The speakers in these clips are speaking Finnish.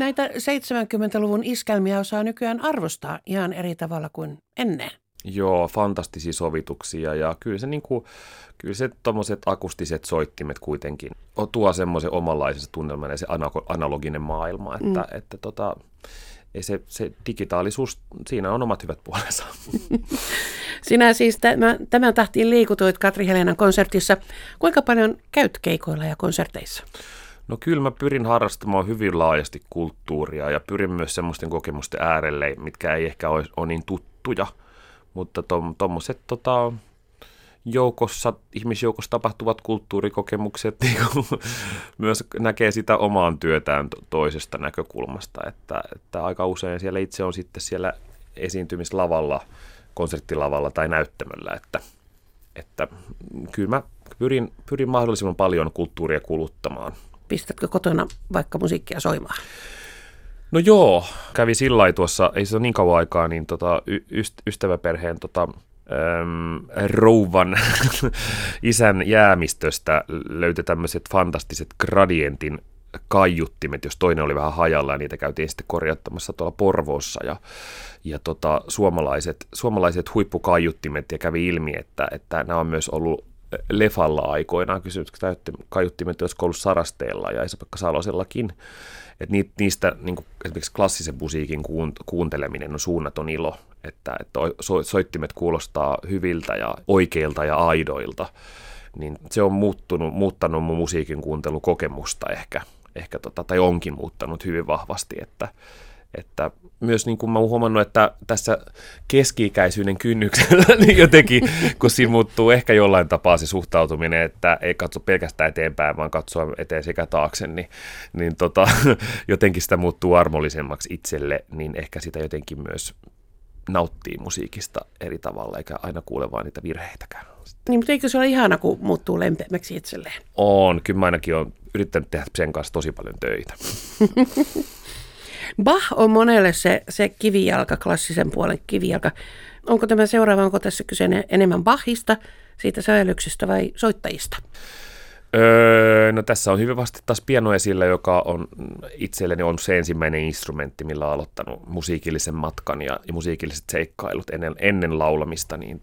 näitä 70-luvun iskelmiä osaa nykyään arvostaa ihan eri tavalla kuin ennen. Joo, fantastisia sovituksia ja kyllä se tommoset akustiset soittimet kuitenkin tuo semmoisen omanlaisensa tunnelman ja se analoginen maailma, että se digitaalisuus, siinä on omat hyvät puolensa. Sinä siis tämän tahtiin liikutuit Katri-Helenan konsertissa. Kuinka paljon käyt keikoilla ja konserteissa? No kyllä mä pyrin harrastamaan hyvin laajasti kulttuuria ja pyrin myös semmoisten kokemusten äärelle, mitkä ei ehkä ole niin tuttuja, mutta tommoset ihmisjoukossa tapahtuvat kulttuurikokemukset myös näkee sitä omaan työtään toisesta näkökulmasta, että aika usein siellä itse on sitten siellä esiintymislavalla, konserttilavalla tai näyttämöllä, että kyllä mä pyrin mahdollisimman paljon kulttuuria kuluttamaan. Pistätkö kotona vaikka musiikkia soimaan? No joo, kävi sillä lailla tuossa, ei se ole niin kauan aikaa, niin ystäväperheen rouvan isän jäämistöstä löytyi tämmöiset fantastiset Gradientin kaiuttimet, jos toinen oli vähän hajalla, ja niitä käytiin sitten korjattamassa tuolla Porvoossa, ja suomalaiset huippukaiuttimet, ja kävi ilmi, että nämä on myös ollut lefalla aikoinaan kysymys, kaiuttimet olisiko ollut Sarasteella ja Esa-Pekka Salosellakin, että niistä niin kuin esimerkiksi klassisen musiikin kuunteleminen on suunnaton ilo, että soittimet kuulostaa hyviltä ja oikeilta ja aidoilta, niin se on muuttanut mun musiikin kuuntelukokemusta ehkä tai onkin muuttanut hyvin vahvasti, että myös niin kuin mä oon huomannut, että tässä keski-ikäisyyden kynnyksellä niin jotenkin, kun siinä muuttuu ehkä jollain tapaa se suhtautuminen, että ei katso pelkästään eteenpäin, vaan katsoa eteen sekä taakse, niin jotenkin sitä muuttuu armollisemmaksi itselle, niin ehkä sitä jotenkin myös nauttii musiikista eri tavalla, eikä aina kuule vaan niitä virheitäkään. Niin, mutta eikö se ole ihana, kun muuttuu lempeämmäksi itselleen? On, kyllä mä ainakin olen yrittänyt tehdä sen kanssa tosi paljon töitä. Bach on monelle se kivijalka, klassisen puolen kivijalka. Onko tässä kyse enemmän Bachista, siitä sävellyksestä vai soittajista? No tässä on hyvin vasti taas piano esillä, joka on itselleni on se ensimmäinen instrumentti, millä olen aloittanut musiikillisen matkan ja musiikilliset seikkailut ennen laulamista. Niin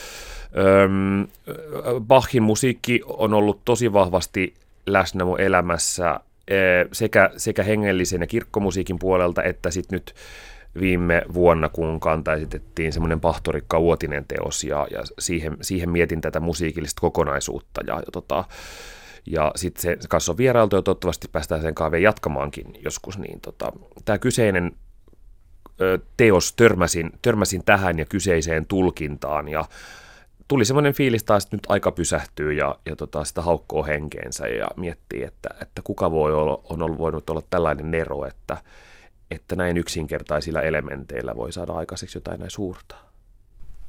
Bachin musiikki on ollut tosi vahvasti läsnä mun elämässä sekä hengellisen ja kirkkomusiikin puolelta, että sitten nyt viime vuonna, kun kantaa esitettiin semmoinen Pahtorikka Uotinen teos, ja siihen mietin tätä musiikillista kokonaisuutta, ja sitten se kanssa on vierailtu, ja toivottavasti päästään sen kaaveen jatkamaankin joskus, niin tämä kyseinen teos törmäsin tähän ja kyseiseen tulkintaan, ja tuli semmoinen fiilis taas, että nyt aika pysähtyy ja sitä haukkoo henkeensä ja miettii, että kuka on voinut olla tällainen nero, että näin yksinkertaisilla elementeillä voi saada aikaiseksi jotain näin suurta.